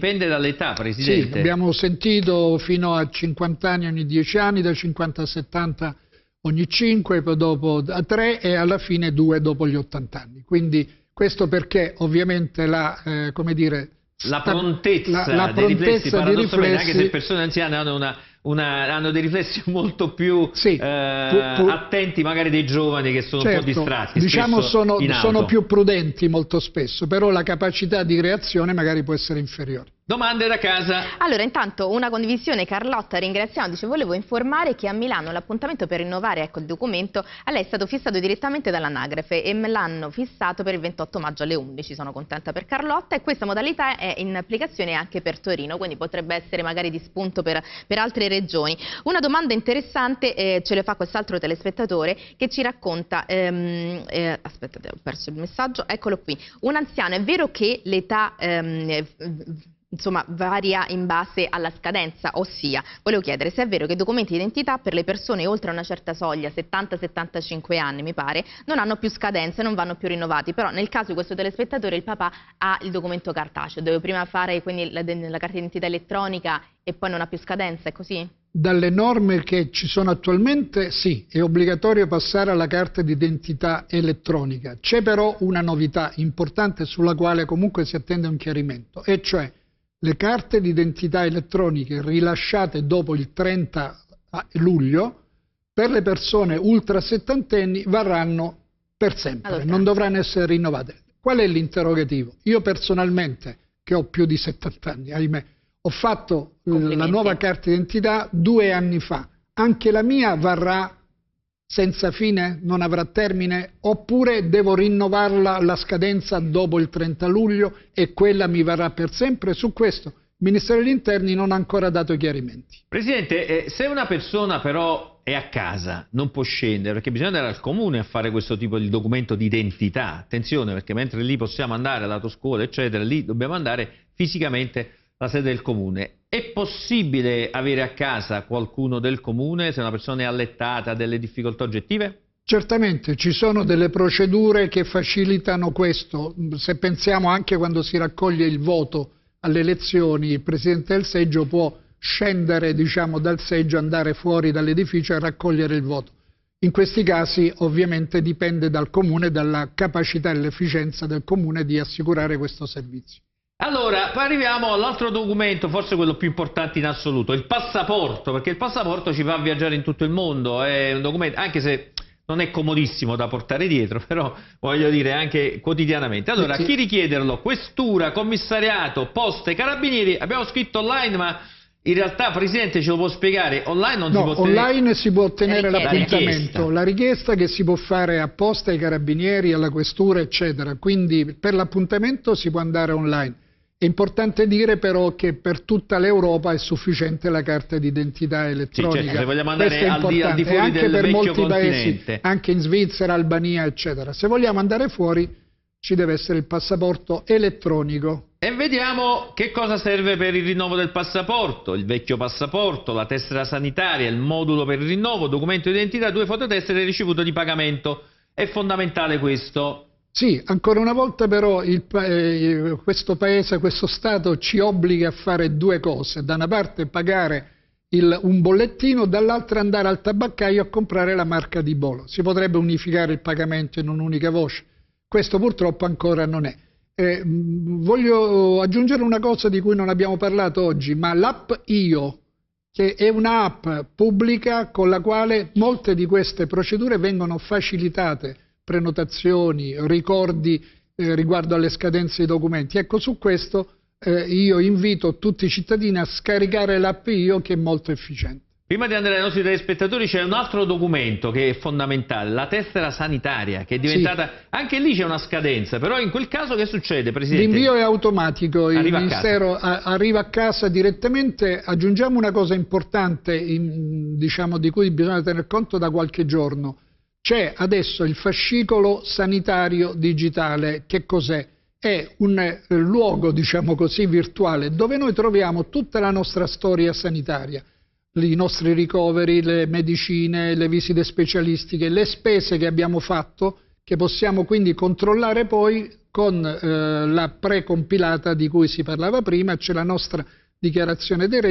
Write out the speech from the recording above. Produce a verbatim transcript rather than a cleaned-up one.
dipende dall'età, Presidente. Sì, abbiamo sentito fino a cinquanta anni ogni dieci anni, da cinquanta a settanta ogni cinque, poi dopo a tre e alla fine due dopo gli ottanta anni. Quindi questo perché ovviamente la, eh, come dire, la prontezza, la, la dei riflessi, prontezza paradossalmente, dei riflessi, anche se persone anziane hanno, una, una, hanno dei riflessi molto più sì, eh, pu, pu, attenti magari dei giovani che sono certo, un po' distratti. Diciamo sono, in auto. sono più prudenti molto spesso, però la capacità di reazione magari può essere inferiore. Domande da casa? Allora, intanto una condivisione, Carlotta, ringraziamo, dice: volevo informare che a Milano l'appuntamento per rinnovare ecco, il documento a lei è stato fissato direttamente dall'anagrafe e me l'hanno fissato per il ventotto maggio alle undici, sono contenta per Carlotta, e questa modalità è in applicazione anche per Torino, quindi potrebbe essere magari di spunto per, per altre regioni. Una domanda interessante eh, ce le fa quest'altro telespettatore che ci racconta, ehm, eh, aspettate, ho perso il messaggio, eccolo qui: un anziano, è vero che l'età ehm, insomma varia in base alla scadenza, ossia volevo chiedere se è vero che i documenti di identità per le persone oltre una certa soglia, settanta settantacinque anni mi pare, non hanno più scadenza e non vanno più rinnovati, però nel caso di questo telespettatore il papà ha il documento cartaceo, deve prima fare quindi la, la carta d'identità elettronica e poi non ha più scadenza, è così? Dalle norme che ci sono attualmente sì, è obbligatorio passare alla carta d'identità elettronica. C'è però una novità importante sulla quale comunque si attende un chiarimento, e cioè le carte d'identità elettroniche rilasciate dopo il trenta luglio per le persone ultra settantenni varranno per sempre, allora, non dovranno essere rinnovate. Qual è l'interrogativo? Io personalmente, che ho più di settanta anni, ahimè, ho fatto la nuova carta d'identità due anni fa. Anche la mia varrà senza fine? Non avrà termine? Oppure devo rinnovarla la scadenza dopo il trenta luglio e quella mi varrà per sempre? Su questo il Ministero degli Interni non ha ancora dato chiarimenti. Presidente, eh, se una persona però è a casa, non può scendere, perché bisogna andare al comune a fare questo tipo di documento di identità, attenzione, perché mentre lì possiamo andare all'autoscuola eccetera, lì dobbiamo andare fisicamente alla sede del comune. È possibile avere a casa qualcuno del comune se una persona è allettata, ha delle difficoltà oggettive? Certamente, ci sono delle procedure che facilitano questo. Se pensiamo anche quando si raccoglie il voto alle elezioni, il Presidente del seggio può scendere, diciamo, dal seggio, andare fuori dall'edificio e raccogliere il voto. In questi casi ovviamente dipende dal comune, dalla capacità e l'efficienza del comune di assicurare questo servizio. Allora, arriviamo all'altro documento, forse quello più importante in assoluto, il passaporto, perché il passaporto ci fa viaggiare in tutto il mondo, è un documento, anche se non è comodissimo da portare dietro, però voglio dire anche quotidianamente. Allora, sì. Chi richiederlo? Questura, commissariato, poste, carabinieri, abbiamo scritto online, ma in realtà, Presidente, ce lo può spiegare? Online non no, si può ottenere... online si può ottenere La l'appuntamento, la richiesta che si può fare apposta ai carabinieri, alla questura, eccetera, quindi per l'appuntamento si può andare online. È importante dire però che per tutta l'Europa è sufficiente la carta d'identità elettronica. Sì, certo, se vogliamo andare al di, al di fuori anche del per vecchio molti continente. paesi, anche in Svizzera, Albania, eccetera. Se vogliamo andare fuori ci deve essere il passaporto elettronico. E vediamo che cosa serve per il rinnovo del passaporto: il vecchio passaporto, la tessera sanitaria, il modulo per il rinnovo, documento di identità, due fototessere e ricevuto di pagamento. È fondamentale questo. Sì, ancora una volta però il, eh, questo paese, questo Stato ci obbliga a fare due cose: da una parte pagare il, un bollettino, dall'altra andare al tabaccaio a comprare la marca di bollo. Si potrebbe unificare il pagamento in un'unica voce, questo purtroppo ancora non è. Eh, voglio aggiungere una cosa di cui non abbiamo parlato oggi, ma l'app Io, che è un'app pubblica con la quale molte di queste procedure vengono facilitate, prenotazioni, ricordi eh, riguardo alle scadenze dei documenti. Ecco, su questo eh, io invito tutti i cittadini a scaricare l'app Io, che è molto efficiente. Prima di andare ai nostri telespettatori c'è un altro documento che è fondamentale, la tessera sanitaria, che è diventata... Sì. Anche lì c'è una scadenza, però in quel caso che succede, Presidente? L'invio è automatico, il arriva Ministero a arriva a casa direttamente. Aggiungiamo una cosa importante, in, diciamo, di cui bisogna tener conto da qualche giorno. C'è adesso il fascicolo sanitario digitale. Che cos'è? È un eh, luogo, diciamo così, virtuale, dove noi troviamo tutta la nostra storia sanitaria, i nostri ricoveri, le medicine, le visite specialistiche, le spese che abbiamo fatto, che possiamo quindi controllare poi con eh, la precompilata di cui si parlava prima. C'è la nostra dichiarazione dei redditi